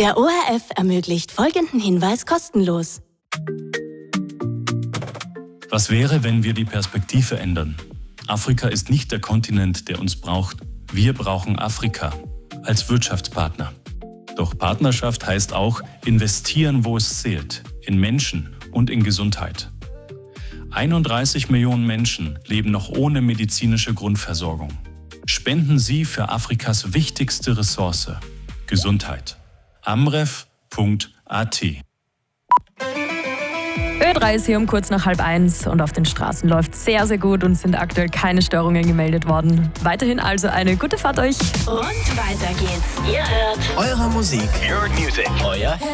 Der ORF ermöglicht folgenden Hinweis kostenlos. Was wäre, wenn wir die Perspektive ändern? Afrika ist nicht der Kontinent, der uns braucht. Wir brauchen Afrika als Wirtschaftspartner. Doch Partnerschaft heißt auch investieren, wo es zählt, in Menschen und in Gesundheit. 31 Millionen Menschen leben noch ohne medizinische Grundversorgung. Spenden Sie für Afrikas wichtigste Ressource, Gesundheit. amref.at. Ö3 ist hier um kurz nach 12:30 und auf den Straßen läuft sehr, sehr gut und sind aktuell keine Störungen gemeldet worden. Weiterhin also eine gute Fahrt euch. Und weiter geht's. Ihr hört Eure Musik. Your music. Euer